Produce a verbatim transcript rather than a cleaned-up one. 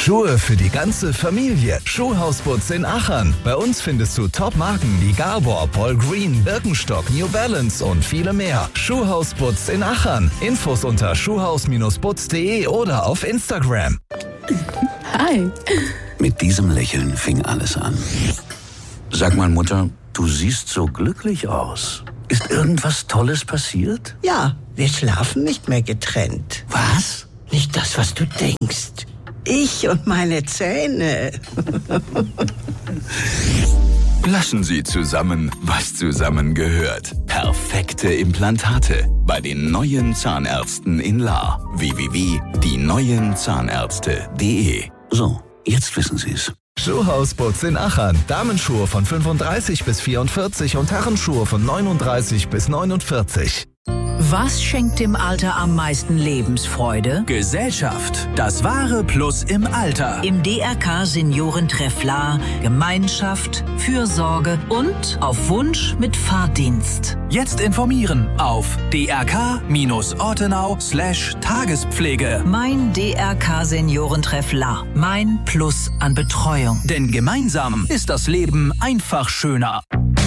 Schuhe für die ganze Familie. Schuhhausputz in Achern. Bei uns findest du Top-Marken wie Gabor, Paul Green, Birkenstock, New Balance und viele mehr. Schuhhausputz in Achern. Infos unter schuhhaus Bindestrich putz punkt de oder auf Instagram. Hi. Mit diesem Lächeln fing alles an. Sag mal, Mutter, du siehst so glücklich aus. Ist irgendwas Tolles passiert? Ja, wir schlafen nicht mehr getrennt. Was? Nicht das, was du denkst. Ich und meine Zähne. Lassen Sie zusammen, was zusammengehört. Perfekte Implantate bei den neuen Zahnärzten in Lahr. w w w punkt die neuen zahnärzte punkt de. So, jetzt wissen Sie es. Schuhhausputz in Achern. Damenschuhe von fünfunddreißig bis vierundvierzig und Herrenschuhe von neununddreißig bis neunundvierzig. Was schenkt dem Alter am meisten Lebensfreude? Gesellschaft. Das wahre Plus im Alter. Im D R K Seniorentreff Lahr Gemeinschaft, Fürsorge und auf Wunsch mit Fahrdienst. Jetzt informieren auf drk-ortenau slash Tagespflege. Mein D R K Seniorentreff Lahr. Mein Plus an Betreuung. Denn gemeinsam ist das Leben einfach schöner.